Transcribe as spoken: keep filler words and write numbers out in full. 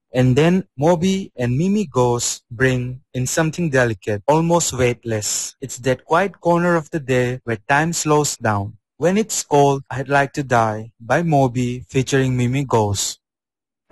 And then Moby and Mimi Ghost bring in something delicate, almost weightless. It's that quiet corner of the day where time slows down. When it's cold, I'd like to die by Moby featuring Mimi Ghost.